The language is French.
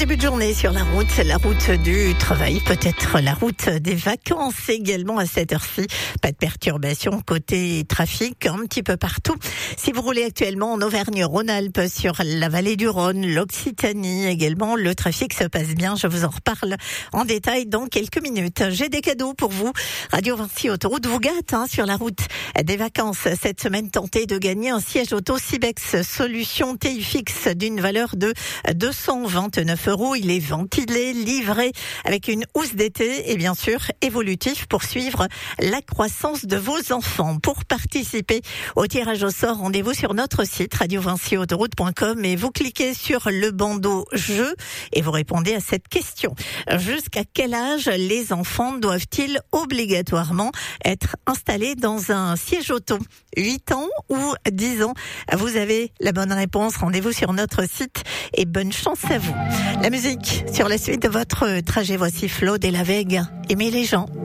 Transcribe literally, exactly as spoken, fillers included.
début de journée sur la route, la route du travail, peut-être la route des vacances également à cette heure-ci. Pas de perturbation côté trafic, un petit peu partout. Si vous roulez actuellement en Auvergne-Rhône-Alpes, sur la vallée du Rhône, l'Occitanie également, le trafic se passe bien. Je vous en reparle en détail dans quelques minutes. J'ai des cadeaux pour vous. Radio Vinci Autoroute vous gâte hein, sur la route des vacances. Cette semaine, tentez de gagner un siège auto Sibex Solution T I fixe d'une valeur de deux cent vingt-neuf euros. Il est ventilé, livré avec une housse d'été et bien sûr évolutif pour suivre la croissance de vos enfants. Pour participer au tirage au sort, rendez-vous sur notre site radio vinci autoroute point com et vous cliquez sur le bandeau jeu et vous répondez à cette question. Jusqu'à quel âge les enfants doivent-ils obligatoirement être installés dans un siège auto? huit ans ou dix ans? Vous avez la bonne réponse. Rendez-vous sur notre site et bonne chance à vous. La musique sur la suite de votre trajet. Voici Flo de la Vega. Aimez les gens.